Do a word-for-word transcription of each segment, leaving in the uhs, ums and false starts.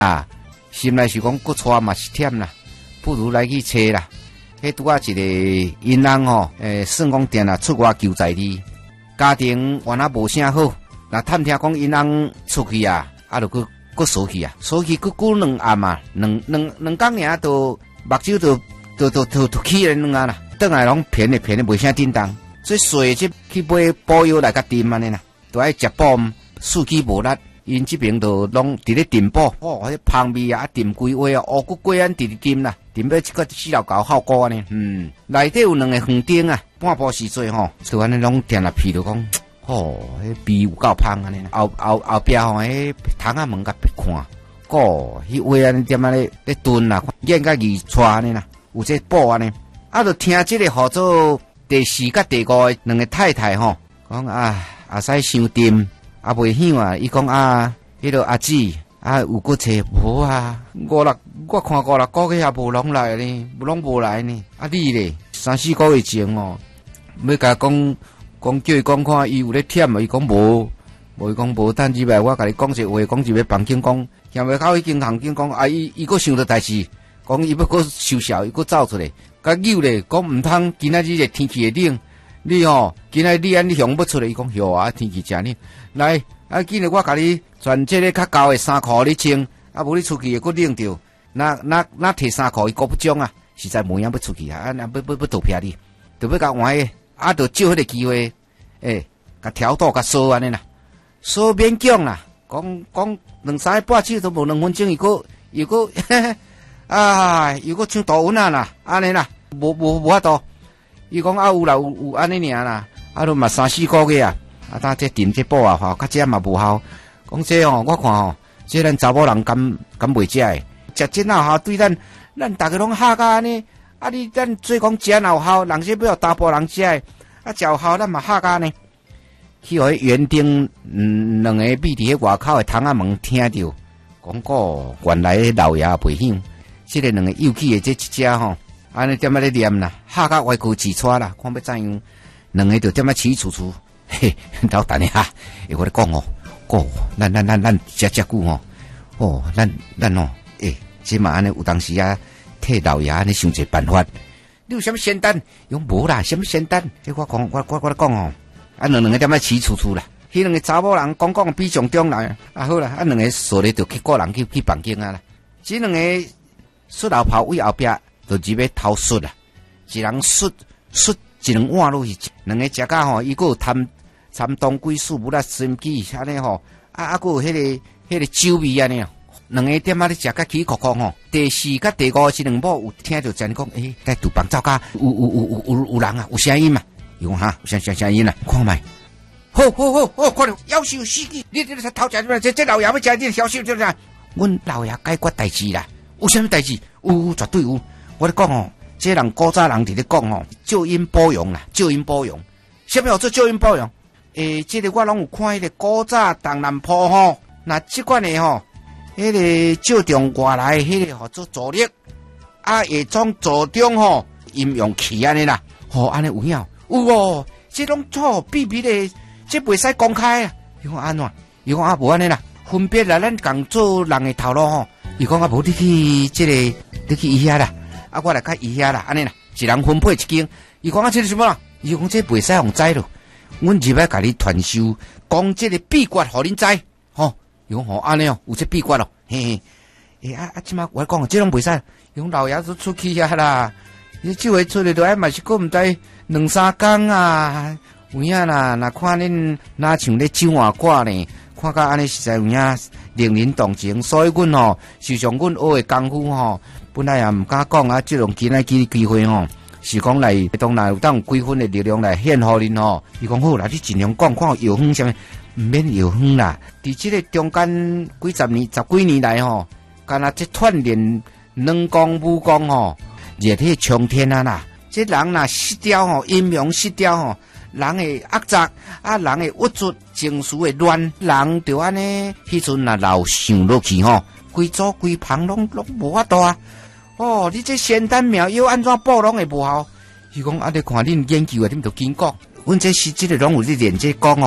啊，心内是讲骨带嘛是忝啦，不如来去找啦。迄拄啊一个因翁吼，诶，算讲定啊出外求财哩，家庭原来无啥好，那探听讲因翁出去啊，啊，就佫佫锁去啊，锁去佫久两暗啊，两两两工尔都目睭都都都都都起来两啊啦，倒来拢骗咧骗咧袂啥叮当，所以水即去买补药来甲炖安尼啦，都爱食补，士气无力。因这边都拢伫咧炖补，哦，迄香味啊，炖规话啊，乌骨粿安直直炖啦，炖要一个四老高效果安尼，嗯，内底有两个园丁啊，半晡时做吼，就安尼拢定来屁就讲，哦，迄味有够香安尼，后后后壁吼，迄窗仔门甲看，个迄话安尼点啊咧咧炖啦，演甲二出安尼啦，有这补安尼，啊，就听这个号做第四甲第五个两个太太吼，讲啊，啊使伤甜。啊，袂响啊！伊讲啊，迄个阿姊啊，有搁找无啊？五六，我看五六个月也无拢来呢，拢无来呢。啊，你咧，三四个月前哦，要甲讲讲叫伊讲看，伊有咧忝啊？伊讲无，无伊讲无，等入来我甲你讲一话，讲一个房间讲，向尾口迄间房间讲，啊，伊伊搁想到代志，讲伊要搁收效，伊搁走出来，甲扭咧，讲毋通今仔日个天气会冷。你吼，今仔你安你想不出来，伊讲哟啊，天气真冷。来，啊，今日我甲你传这个较厚的衫裤你穿，啊，无你出去会佫冷着。那那那摕衫裤伊佫不将啊，实在无影要出去啊，啊，要要要倒撇你，就要甲换个，啊，就借迄个机会，诶、欸，甲调度甲锁安尼啦，锁勉强啦，讲讲两三个半钟都无两分钟，伊佫伊佫，啊，伊佫唱大文啊啦，安尼啦，无无无法度。伊讲啊有啦有有安尼尔啦，啊都嘛三四个月啊，啊当这炖这补啊吼，较这嘛无效。讲这吼，我看吼，这咱查某人敢敢袂食诶，食真有效，对咱咱大家拢吓甲安尼，啊你咱做讲食有效，人这要大部人食诶，啊食有效咱嘛吓甲呢。去互园丁嗯两个秘伫迄外口诶窗仔门听着，讲个原来老爷袂响，这个两个幼气诶这一只吼。安尼点仔咧念啦，吓甲歪裤跍穿啦，看要怎样？两个就点仔起楚楚，嘿，老等下，诶，我咧讲哦，哦，咱咱咱咱遮遮久哦，哦，咱咱哦，诶，即嘛安尼有当时啊，替老爷安尼想一个办法。你有啥物仙丹？用无啦，啥物仙丹？即我讲，我我我咧讲哦，啊，两两个点仔起楚楚啦，迄两个查某人讲讲比上中来，啊好啦，啊两个说咧就去个人去去房间啊啦，即两个出老跑位后壁。就入要偷摔啦，一人摔摔一两碗落去，两个食甲吼，伊个有参参当归树木啦、参鸡安尼吼，啊啊个有迄、那个迄、那个酒味安尼，两个点仔咧食甲起壳壳吼。第四甲第五这两幕有听到真讲，诶、欸，在厨房走甲有有有有有有人啊，有声音嘛？伊讲哈，有声声声音啊，看卖。好好好好，看到夭寿死去，你这个偷食这这老爷要食你夭寿就是啊，阮老爷解决代志啦，有啥物代志？有绝对有。我咧讲哦，这人古早人伫咧讲哦，救因保养啦，救因保养。啥物叫做救因保养？诶、欸，这个我拢有看迄个古早东南坡吼，那即款的吼，迄、那个照中外来迄个吼做助力，啊，下装助中吼阴阳气安尼啦，吼安尼有影有哦，这种错秘密的，这袂使公开啊。伊讲安怎？伊讲啊无安尼啦，分别啦，咱共做人的头路吼。伊讲啊无你去这个，你去医遐啦。啊，我来甲伊遐啦，安尼啦，一人分配一间。伊讲啊，这是什么啦？伊讲这袂使互知咯。阮入来甲你传授，讲这个秘诀，互恁知。吼，伊讲吼安尼哦，有这秘诀咯，嘿嘿。诶、欸、啊啊，即马我讲，这拢袂使。伊讲老爷都出去遐啦，你这回出来都爱嘛是过毋知两三工啊，有影啦。若看恁哪像咧唱外歌呢？看甲安尼实在有影令人动情，所以阮吼，事实上阮学的功夫吼。本来也毋敢讲啊，即种今仔日机会吼，是讲来当然有当有几分的力量来献互恁吼。伊讲好啦，你尽量讲，看药方啥物，毋免药方啦。伫即个中间几十年、十几年来吼，干那这锻炼软功、武功吼，热血冲天啊啦！这人若失调吼，阴阳失调吼，人会压杂啊，人会郁卒，情绪会乱，人就安尼，迄阵若老想落去吼，规组规旁拢拢无法度啊！哦，你这仙丹妙药安怎补拢会无效？伊讲啊，你看恁研究啊，恁都经过。阮这是即个拢有咧练这讲哦，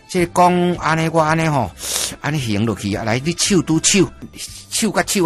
即讲安尼我安尼吼，安尼行落去啊，来你手拄手，手甲手。